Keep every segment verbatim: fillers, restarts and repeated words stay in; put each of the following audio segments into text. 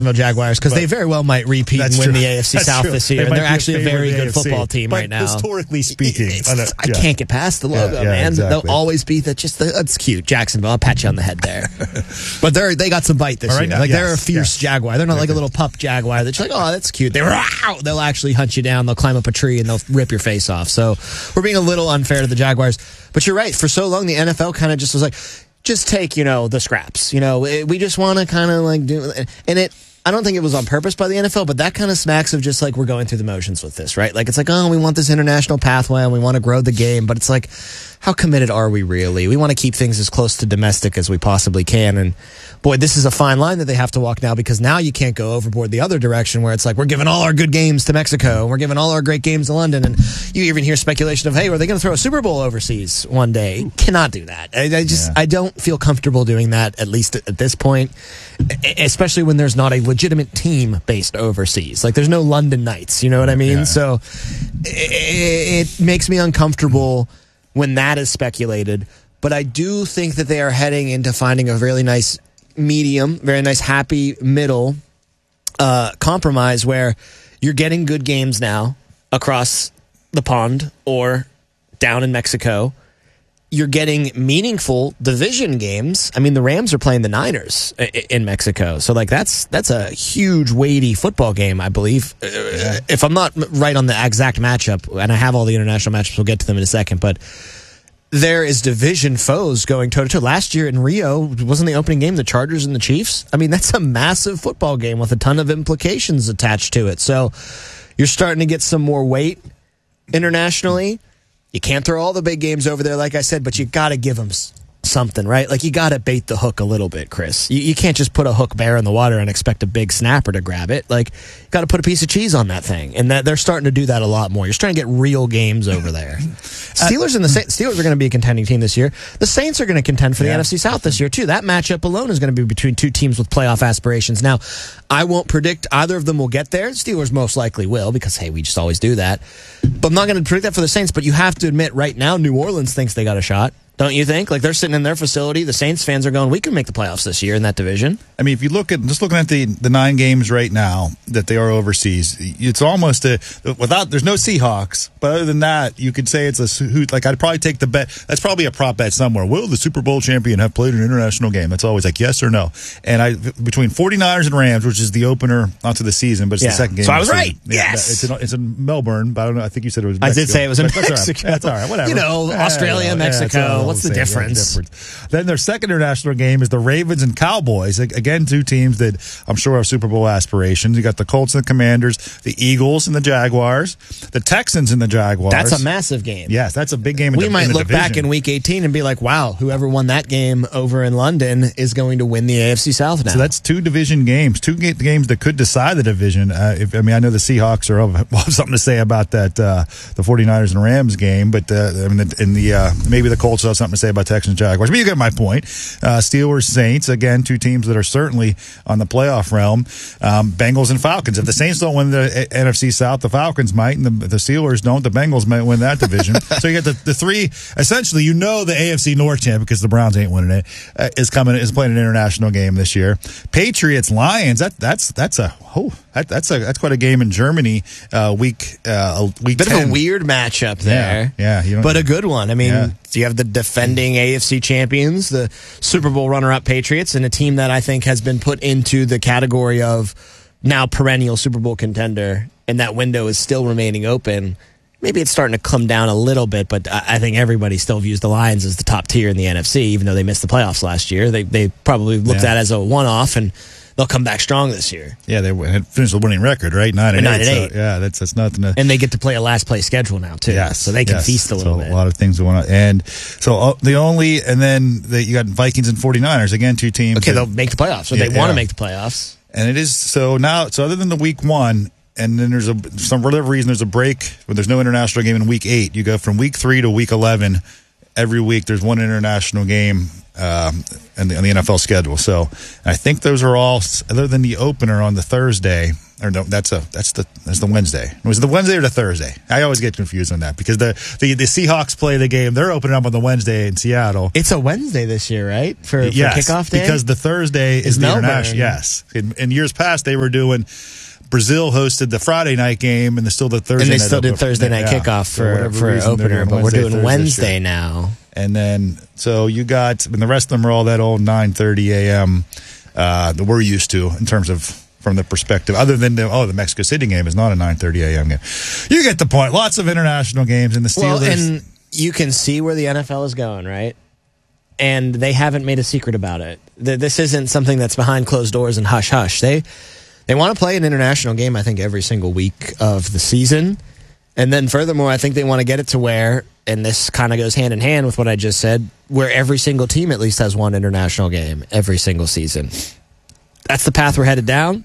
Jaguars, because they very well might repeat and win true. the A F C that's South true. this year. They and they're actually a very good A F C football team but right now. Historically speaking, it's, it's, I, yeah. I can't get past the logo, yeah, yeah, man. Exactly. They'll always be that. Just the, that's cute, Jacksonville. I'll pat you on the head there. But they're they got some bite this right year. Now, like yes, they're a fierce yes. Jaguar. They're not like a little pup Jaguar that's like, oh, that's cute. They're out. They'll actually hunt you down. They'll climb up a tree and they'll rip your face off. So we're being a little unfair to the Jaguars. But you're right. For so long, the N F L kind of just was like, just take you know the scraps. You know, it, we just want to kind of like do, and it. I don't think it was on purpose by the N F L, but that kind of smacks of just like we're going through the motions with this, right? Like it's like, oh, we want this international pathway and we want to grow the game, but it's like, how committed are we really? We want to keep things as close to domestic as we possibly can. And boy, this is a fine line that they have to walk now, because now you can't go overboard the other direction where it's like, we're giving all our good games to Mexico and we're giving all our great games to London. And you even hear speculation of, hey, are they going to throw a Super Bowl overseas one day? You cannot do that. I, I just, yeah. I don't feel comfortable doing that, at least at, at this point, especially when there's not a legitimate team based overseas. Like there's no London Knights, you know what I mean? Yeah. So it, it makes me uncomfortable when that is speculated. But I do think that they are heading into finding a really nice medium, very nice happy middle uh, compromise where you're getting good games now across the pond or down in Mexico. You're getting meaningful division games. I mean, the Rams are playing the Niners in Mexico. So, like, that's that's a huge, weighty football game, I believe. Yeah. If I'm not right on the exact matchup, and I have all the international matchups, we'll get to them in a second, but there is division foes going toe-to-toe. Last year in Rio, wasn't the opening game the Chargers and the Chiefs? I mean, that's a massive football game with a ton of implications attached to it. So, you're starting to get some more weight internationally. You can't throw all the big games over there, like I said, but you got to give them something, right? Like, you got to bait the hook a little bit, Chris. You, you can't just put a hook bare in the water and expect a big snapper to grab it. Like, you got to put a piece of cheese on that thing. And that they're starting to do that a lot more. You're starting to get real games over there. Steelers and the Sa- Steelers are going to be a contending team this year. The Saints are going to contend for the yeah. N F C South this year, too. That matchup alone is going to be between two teams with playoff aspirations. Now, I won't predict either of them will get there. Steelers most likely will, because, hey, we just always do that. But I'm not going to predict that for the Saints, but you have to admit right now New Orleans thinks they got a shot. Don't you think? Like, they're sitting in their facility. The Saints fans are going, we can make the playoffs this year in that division. I mean, if you look at, just looking at the, the nine games right now that they are overseas, it's almost a, without, there's no Seahawks, but other than that, you could say it's a, like, I'd probably take the bet. That's probably a prop bet somewhere. Will the Super Bowl champion have played an international game? That's always like yes or no. And I, between forty-niners and Rams, which is the opener onto the season, but it's yeah. the second game. So I was right. Yeah, yes. It's in, it's in Melbourne, but I don't know. I think you said it was Mexico. I did say it was in but Mexico. That's all right. That's all right. Whatever. You know, Australia, know. Mexico. Yeah, What's the difference? Yeah, difference? Then their second international game is the Ravens and Cowboys. Again, two teams that I'm sure have Super Bowl aspirations. You got the Colts and the Commanders, the Eagles and the Jaguars, the Texans and the Jaguars. That's a massive game. Yes, that's a big game. In we the, might in look division. back in Week eighteen and be like, wow, whoever won that game over in London is going to win the A F C South now. So that's two division games, two games that could decide the division. Uh, if, I mean, I know the Seahawks are will have something to say about that, uh, the forty-niners and Rams game, but uh, I mean, in the uh, maybe the Colts will have something to say about Texans and Jaguars. But you get my point. Uh, Steelers, Saints, again, two teams that are certainly on the playoff realm. Um, Bengals and Falcons. If the Saints don't win the N F C South, the Falcons might, and the, the Steelers don't. The Bengals might win that division. So you get the, the three. Essentially, you know the A F C North champ, because the Browns ain't winning it, uh, is coming is playing an international game this year. Patriots, Lions. That that's that's a oh that, that's a that's quite a game in Germany. Uh, week uh, week bit ten. Of a weird matchup there. Yeah, yeah you but a good one. I mean, yeah. You have the defending A F C champions, the Super Bowl runner-up Patriots, and a team that I think has been put into the category of now perennial Super Bowl contender, and that window is still remaining open. Maybe it's starting to come down a little bit, but I think everybody still views the Lions as the top tier in the N F C, even though they missed the playoffs last year. They they probably looked yeah. at it as a one-off, and they'll come back strong this year. Yeah, they finished the winning record, right? Nine and, nine eight. and eight. So, yeah, that's that's nothing. To... And they get to play a last-place schedule now too. Yes, so they can yes. feast a little so bit. A lot of things going on, and so uh, the only, and then the, you got Vikings and forty-niners again, two teams. Okay, that, they'll make the playoffs, so yeah, they want to yeah. make the playoffs. And it is so now. So other than the week one. And then there's a some whatever reason there's a break when there's no international game in week eight. You go from week three to week eleven. Every week there's one international game um, in, the, in the N F L schedule. So I think those are all, other than the opener on the Thursday. or no, that's a that's the that's the Wednesday. Was it the Wednesday or the Thursday? I always get confused on that because the, the the Seahawks play the game. They're opening up on the Wednesday in Seattle. It's a Wednesday this year, right? For, for yes, kickoff day, because the Thursday is, is the Melbourne. International. Yes, in, in years past they were doing. Brazil hosted the Friday night game, and they're still the Thursday. And they night still did opener. Thursday night yeah. kickoff for for, for opener, but Wednesday, we're doing Wednesday now. And then so you got, and the rest of them are all that old nine thirty a.m. Uh, that we're used to in terms of from the perspective. Other than the oh, the Mexico City game is not a nine thirty a.m. game. You get the point. Lots of international games in the Steelers. Well, and you can see where the N F L is going, right? And they haven't made a secret about it. This isn't something that's behind closed doors and hush hush. They. They want to play an international game, I think, every single week of the season. And then furthermore, I think they want to get it to where, and this kind of goes hand in hand with what I just said, where every single team at least has one international game every single season. That's the path we're headed down.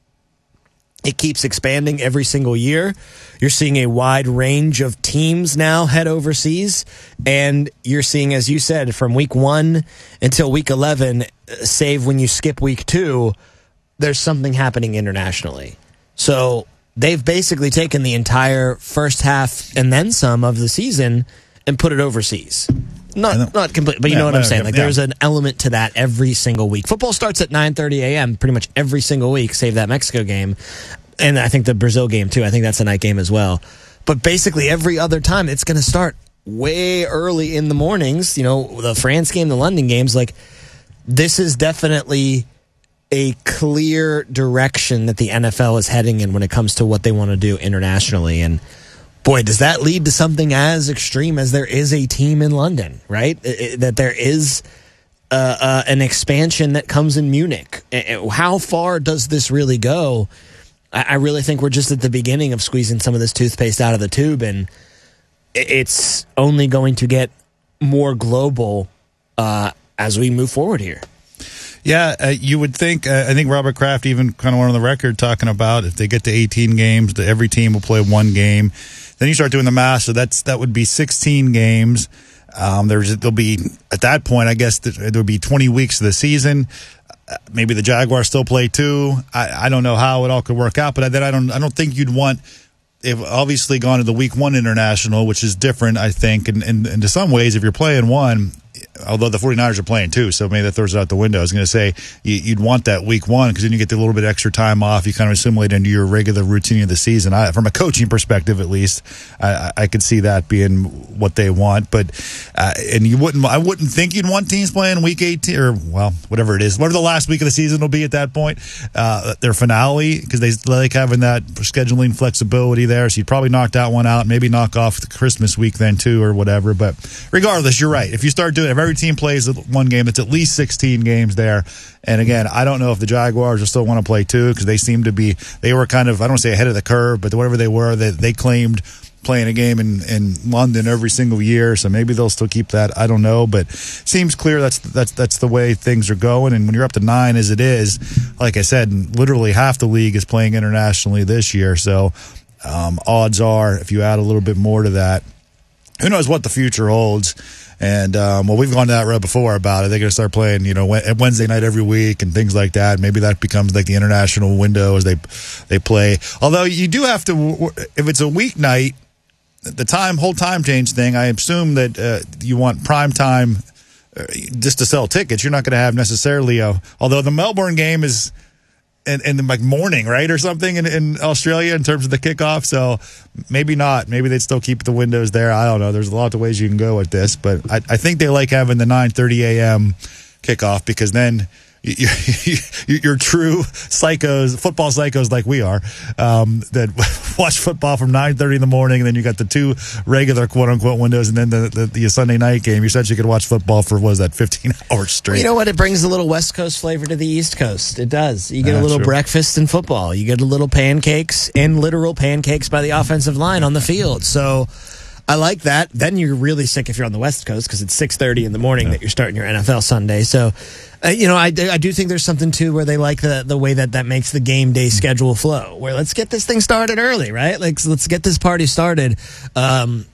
It keeps expanding every single year. You're seeing a wide range of teams now head overseas. And you're seeing, as you said, from week one until week eleven, save when you skip week two, there's something happening internationally. So they've basically taken the entire first half and then some of the season and put it overseas. Not not complete, but you yeah, know what no, I'm saying. Like yeah. There's an element to that every single week. Football starts at nine thirty a.m. pretty much every single week, save that Mexico game. And I think the Brazil game, too. I think that's a night game as well. But basically every other time, it's going to start way early in the mornings. You know, the France game, the London games. Like, this is definitely a clear direction that the N F L is heading in when it comes to what they want to do internationally. And boy, does that lead to something as extreme as there is a team in London, right? It, that there is uh, uh, an expansion that comes in Munich. How far does this really go? I, I really think we're just at the beginning of squeezing some of this toothpaste out of the tube, and it's only going to get more global uh, as we move forward here. Yeah, uh, you would think, uh, I think Robert Kraft even kind of went on the record talking about if they get to eighteen games, that every team will play one game. Then you start doing the math, so that's that would be sixteen games. Um, there's There'll be, at that point, I guess there would be twenty weeks of the season. Uh, maybe the Jaguars still play two. I, I don't know how it all could work out, but then I don't, I don't think you'd want, they've obviously gone to the week one international, which is different, I think. And, and, and to some ways, if you're playing one, although the 49ers are playing too, so maybe that throws it out the window. I was going to say you, you'd want that week one because then you get a little bit extra time off. You kind of assimilate into your regular routine of the season. I, from a coaching perspective, at least, I, I could see that being what they want. But uh, and you wouldn't, I wouldn't think you'd want teams playing week eighteen or well, whatever it is, whatever the last week of the season will be at that point, uh, their finale, because they like having that scheduling flexibility there. So you'd probably knock that one out, maybe knock off the Christmas week then too, or whatever. But regardless, you're right. If you start doing it, if every team plays one game, it's at least sixteen games there. And again, I don't know if the Jaguars will still want to play two because they seem to be, they were kind of, I don't want to say ahead of the curve, but whatever they were, they, they claimed playing a game in, in London every single year. So maybe they'll still keep that. I don't know, but seems clear that's, that's, that's the way things are going. And when you're up to nine as it is, like I said, literally half the league is playing internationally this year. So um, odds are if you add a little bit more to that, who knows what the future holds. And, um, well, we've gone down that road before about it. They're going to start playing, you know, Wednesday night every week and things like that. Maybe that becomes like the international window as they they play. Although you do have to, if it's a weeknight, the time whole time change thing, I assume that uh, you want prime time uh, just to sell tickets. You're not going to have necessarily a, although the Melbourne game is in, in like morning, right, or something in, in Australia in terms of the kickoff. So maybe not. Maybe they'd still keep the windows there. I don't know. There's a lot of ways you can go with this, but I, I think they like having the nine thirty a.m. kickoff because then you, you, you're true psychos, football psychos like we are, um, that watch football from nine thirty in the morning, and then you got the two regular quote-unquote windows, and then the, the, the Sunday night game. You essentially could watch football for, what is that, fifteen hours straight. Well, you know what? It brings a little West Coast flavor to the East Coast. It does. You get uh, a little true. breakfast in football. You get a little pancakes and literal pancakes by the offensive line on the field. So I like that. Then you're really sick if you're on the West Coast because it's six thirty in the morning yeah. that you're starting your N F L Sunday. So, uh, you know, I, I do think there's something, too, where they like the, the way that that makes the game day schedule flow, where let's get this thing started early, right? Like, let's get this party started. Um,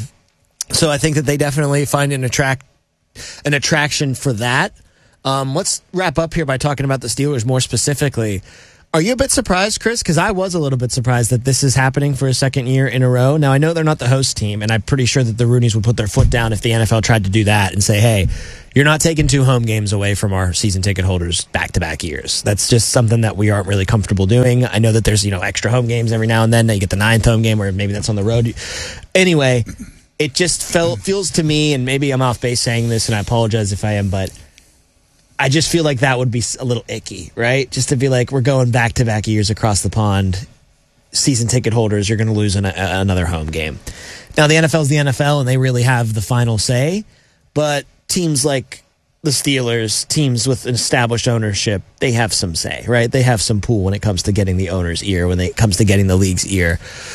so I think that they definitely find an, attract, an attraction for that. Um, let's wrap up here by talking about the Steelers more specifically. Are you a bit surprised, Chris? Because I was a little bit surprised that this is happening for a second year in a row. Now, I know they're not the host team, and I'm pretty sure that the Roonies would put their foot down if the N F L tried to do that and say, hey, you're not taking two home games away from our season ticket holders back-to-back years. That's just something that we aren't really comfortable doing. I know that there's, you know, extra home games every now and then. Now you get the ninth home game, or maybe that's on the road. Anyway, it just felt, feels to me, and maybe I'm off base saying this, and I apologize if I am, but I just feel like that would be a little icky, right? Just to be like, we're going back-to-back years across the pond. Season ticket holders, you're going to lose an, a, another home game. Now, the N F L is the N F L, and they really have the final say. But teams like the Steelers, teams with an established ownership, they have some say, right? They have some pull when it comes to getting the owner's ear, when it comes to getting the league's ear.